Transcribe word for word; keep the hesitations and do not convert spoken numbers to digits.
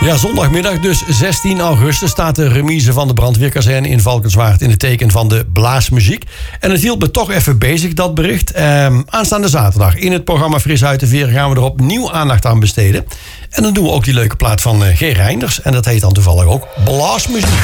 Ja, zondagmiddag, dus zestien augustus, staat de remise van de brandweerkazerne in Valkenswaard in het teken van de blaasmuziek. En het hield me toch even bezig, dat bericht. Eh, aanstaande zaterdag in het programma Fris uit de Veer gaan we er opnieuw aandacht aan besteden. En dan doen we ook die leuke plaat van uh, G. Reinders. En dat heet dan toevallig ook blaasmuziek.